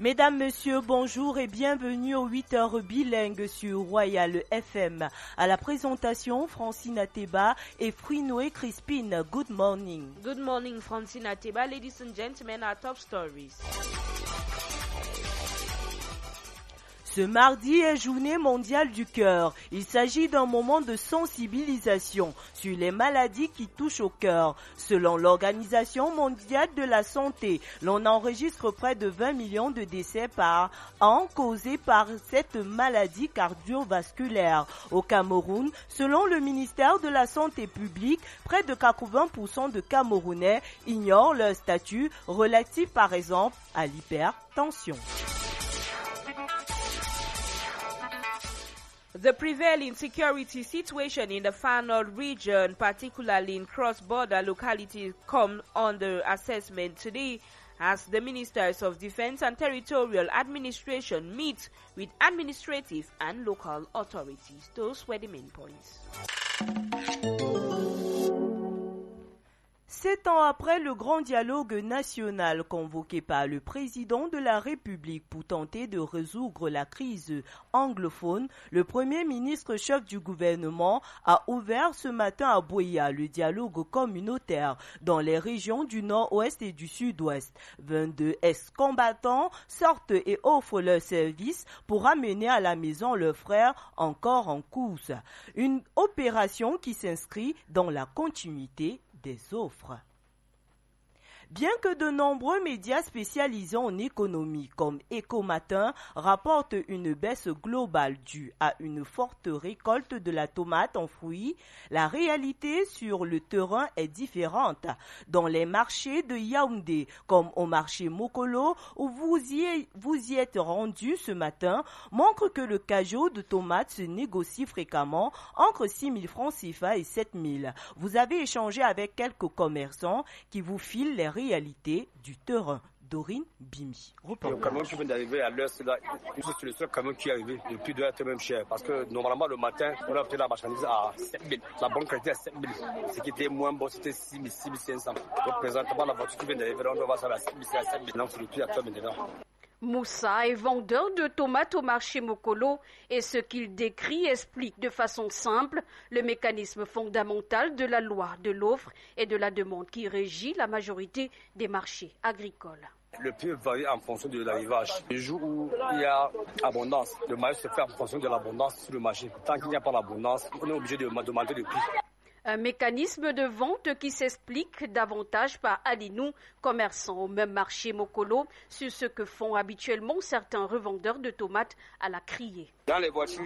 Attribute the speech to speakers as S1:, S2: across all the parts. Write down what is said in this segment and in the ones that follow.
S1: Mesdames, Messieurs, bonjour et bienvenue aux 8h bilingues sur Royal FM. À la présentation, Francine Ateba et Frinoé Crispine. Good morning.
S2: Good morning, Francine Ateba. Ladies and gentlemen, our top stories.
S1: Ce mardi est Journée mondiale du cœur. Il s'agit d'un moment de sensibilisation sur les maladies qui touchent au cœur. Selon l'Organisation mondiale de la santé, l'on enregistre près de 20 millions de décès par an causés par cette maladie cardiovasculaire. Au Cameroun, selon le ministère de la Santé publique, près de 80% de Camerounais ignorent leur statut relatif par exemple à l'hypertension.
S2: The prevailing security situation in the Far North region, particularly in cross-border localities, come under assessment today as the Ministers of Defense and Territorial Administration meet with administrative and local authorities. Those were the main points.
S1: 7 ans après le grand dialogue national convoqué par le président de la République pour tenter de résoudre la crise anglophone, le premier ministre chef du gouvernement a ouvert ce matin à Buea le dialogue communautaire dans les régions du nord-ouest et du sud-ouest. 22 ex-combattants sortent et offrent leur service pour amener à la maison leurs frères encore en course. Une opération qui s'inscrit dans la continuité des offres. Bien que de nombreux médias spécialisés en économie comme Ecomatin rapportent une baisse globale due à une forte récolte de la tomate en fruits, la réalité sur le terrain est différente. Dans les marchés de Yaoundé comme au marché Mokolo où vous y êtes rendu ce matin, montre que le cajot de tomates se négocie fréquemment entre 6 000 francs CFA et 7 000. Vous avez échangé avec quelques commerçants qui vous filent les réalité du terrain. Dorine Bimi.
S3: Le camion qui vient d'arriver à l'heure, c'est le seul camion qui est arrivé. Le prix doit être même cher. Parce que normalement, le matin, on a obtenu la marchandise à 7 000. La bonne qualité à 7 000. Ce qui était moins bon, c'était 6 000, 6 500. Donc présentement, la voiture qui vient d'arriver, on doit voir ça à 6 000, à 7 000. Donc c'est le prix actuel maintenant.
S4: Moussa est vendeur de tomates au marché Mokolo et ce qu'il décrit explique de façon simple le mécanisme fondamental de la loi de l'offre et de la demande qui régit la majorité des marchés agricoles.
S3: Le prix varie en fonction de l'arrivage. Le jour où il y a abondance, le marché se fait en fonction de l'abondance sur le marché. Tant qu'il n'y a pas d'abondance, on est obligé de demander le prix.
S4: Un mécanisme de vente qui s'explique davantage par Alinou, commerçant au même marché Mokolo, sur ce que font habituellement certains revendeurs de tomates à la criée.
S5: Dans les voitures,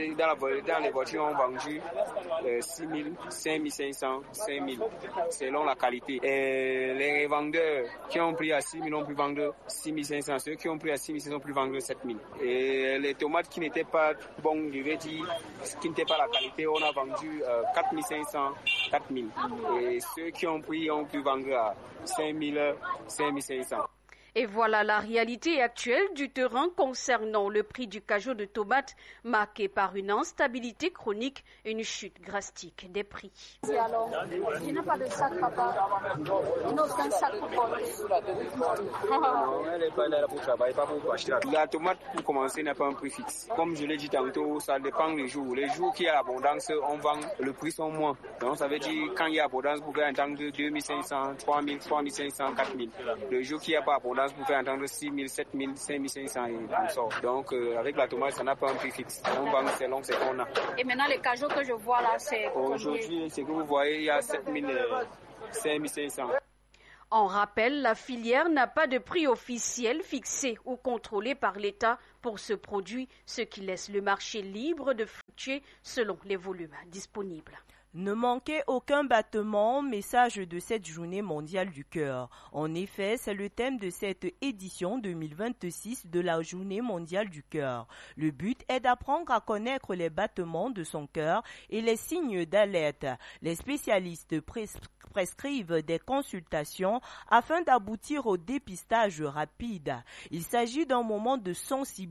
S5: on vend 6 000, 5 500, 5 000, selon la qualité. Et les revendeurs qui ont pris à 6 000 ont pu vendre 6 500. Ceux qui ont pris à 6 500 ont pu vendre 7 000. Et les tomates qui n'étaient pas bonnes, je vais dire, qui n'étaient pas la qualité, on a vendu 4 500. 4 000. Et ceux qui ont pris ont pu vendre à 5 000, 5 500.
S4: Et voilà la réalité actuelle du terrain concernant le prix du cajot de tomates, marqué par une instabilité chronique et une chute drastique des prix.
S6: Alors, je n'ai pas de sac, papa. Il n'a aucun sac pour
S5: Elle n'est pas là pour travailler, pas pour acheter. La tomate, pour commencer, n'a pas un prix fixe. Comme je l'ai dit tantôt, ça dépend des jours. Les jours qui y a abondance, on vend, le prix sont moins. Donc ça veut dire quand il y a abondance, vous pouvez entendre 2 500, 3 000, 3 500, 4 000. Le jour qui n'y a pas abondance, vous pouvez entendre 6 000, 7 000, 5 500 et comme ça. Donc avec la tomate, ça n'a pas un prix fixe. On vend selon ce qu'on a.
S6: Et maintenant, les cajots que je vois là, c'est
S5: aujourd'hui, ce que vous voyez, il y a 7 000, 5 500.
S4: En rappel, la filière n'a pas de prix officiel fixé ou contrôlé par l'État pour ce produit, ce qui laisse le marché libre de fluctuer selon les volumes disponibles.
S1: Ne manquez aucun battement, message de cette journée mondiale du cœur. En effet, c'est le thème de cette édition 2026 de la journée mondiale du cœur. Le but est d'apprendre à connaître les battements de son cœur et les signes d'alerte. Les spécialistes prescrivent des consultations afin d'aboutir au dépistage rapide. Il s'agit d'un moment de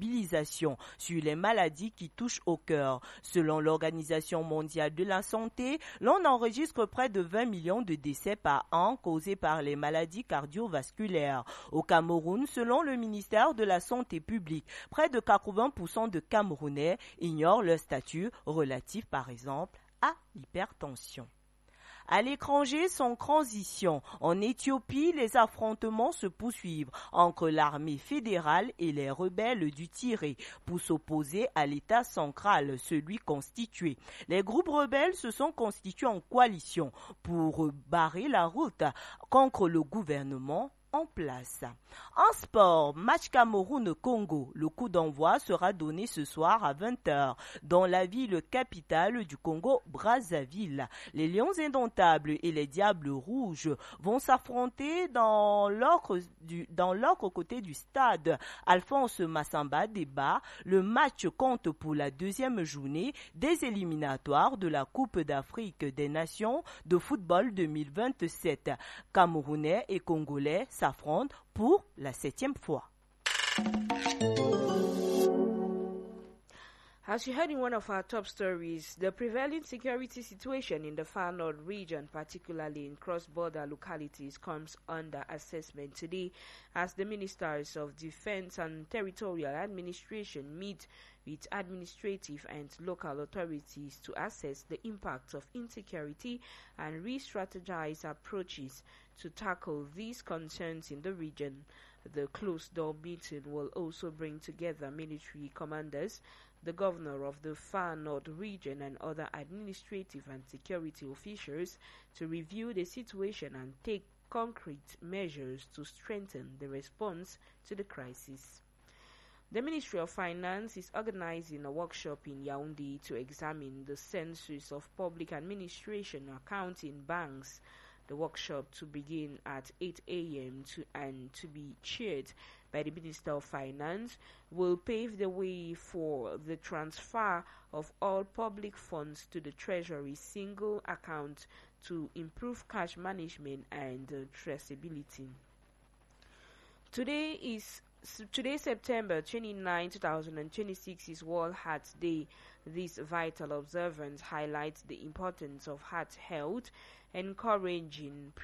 S1: sensibilisation sur les maladies qui touchent au cœur. Selon l'Organisation mondiale de la santé, santé, l'on enregistre près de 20 millions de décès par an causés par les maladies cardiovasculaires. Au Cameroun, selon le ministère de la Santé publique, près de 80% de Camerounais ignorent leur statut relatif, par exemple, à l'hypertension. À l'étranger, sans transition. En Éthiopie, les affrontements se poursuivent entre l'armée fédérale et les rebelles du Tigré pour s'opposer à l'État central, celui constitué. Les groupes rebelles se sont constitués en coalition pour barrer la route contre le gouvernement en place. En sport, match Cameroun-Congo. Le coup d'envoi sera donné ce soir à 20h dans la ville capitale du Congo, Brazzaville. Les Lions indomptables et les Diables rouges vont s'affronter dans l'autre côté du stade Alphonse Massamba Déba. Le match compte pour la deuxième journée des éliminatoires de la Coupe d'Afrique des Nations de football 2027. Camerounais et Congolais s'affrontent pour la 7e fois.
S2: As you heard in one of our top stories, the prevailing security situation in the Far North region, particularly in cross-border localities, comes under assessment today as the Ministers of Defense and Territorial Administration meet with administrative and local authorities to assess the impact of insecurity and re-strategize approaches to tackle these concerns in the region. The closed-door meeting will also bring together military commanders, the governor of the Far North region, and other administrative and security officials to review the situation and take concrete measures to strengthen the response to the crisis. The Ministry of Finance is organizing a workshop in Yaoundé to examine the census of public administration accounting banks. The workshop to begin at 8 a.m. and to be chaired by the Minister of Finance will pave the way for the transfer of all public funds to the Treasury single account to improve cash management and traceability. Today, September 29, 2026, is World Heart Day. This vital observance highlights the importance of heart health, encouraging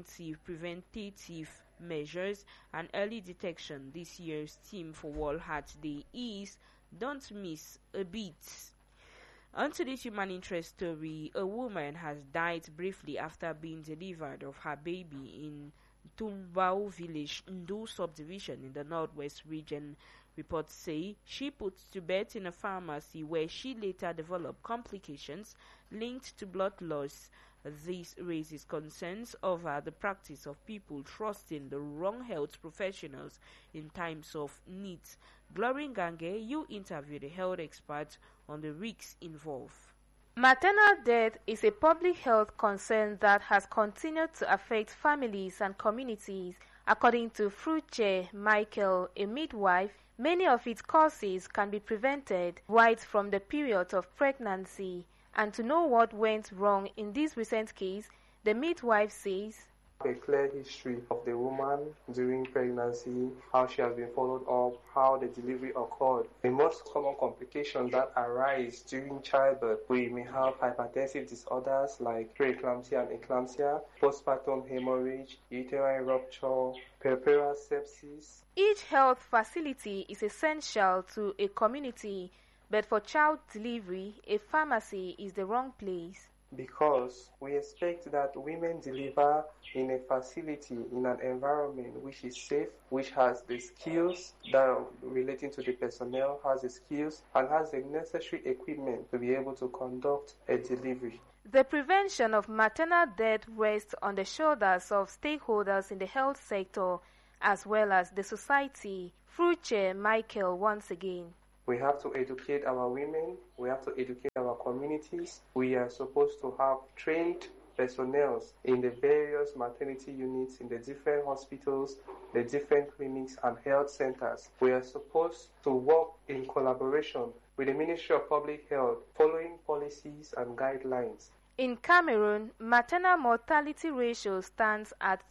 S2: preventative measures and early detection. This year's theme for World Heart Day is "Don't Miss a Beat." Onto this human interest story, a woman has died briefly after being delivered of her baby in Tumbao village, Ndu subdivision in the northwest region. Reports say she put to bed in a pharmacy where she later developed complications linked to blood loss. This raises concerns over the practice of people trusting the wrong health professionals in times of need. Glory Gange, you interviewed a health expert on the risks involved.
S7: Maternal death is a public health concern that has continued to affect families and communities. According to Fruche Michael, a midwife, many of its causes can be prevented right from the period of pregnancy. And to know what went wrong in this recent case, the midwife says,
S8: a clear history of the woman during pregnancy, how she has been followed up, how the delivery occurred. The most common complications that arise during childbirth, we may have hypertensive disorders like preeclampsia and eclampsia, postpartum hemorrhage, uterine rupture, puerperal sepsis.
S7: Each health facility is essential to a community, but for child delivery, a pharmacy is the wrong place.
S8: Because we expect that women deliver in a facility, in an environment which is safe, which has the skills that are relating to the personnel, has the skills and has the necessary equipment to be able to conduct a delivery.
S7: The prevention of maternal death rests on the shoulders of stakeholders in the health sector as well as the society. Fruche Michael once again.
S8: We have to educate our women, we have to educate our communities. We are supposed to have trained personnel in the various maternity units, in the different hospitals, the different clinics and health centers. We are supposed to work in collaboration with the Ministry of Public Health, following policies and guidelines.
S7: In Cameroon, maternal mortality ratio stands at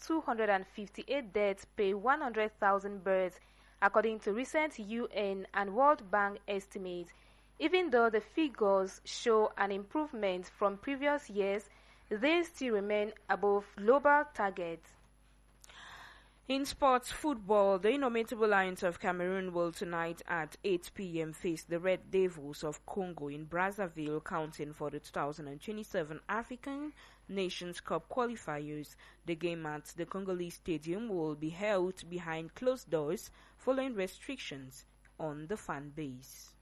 S7: 258 deaths per 100,000 births, according to recent UN and World Bank estimates. Even though the figures show an improvement from previous years, they still remain above global targets.
S2: In sports football, the Indomitable Lions of Cameroon will tonight at 8 p.m. face the Red Devils of Congo in Brazzaville, counting for the 2027 African Nations Cup qualifiers. The game at the Congolese Stadium will be held behind closed doors following restrictions on the fan base.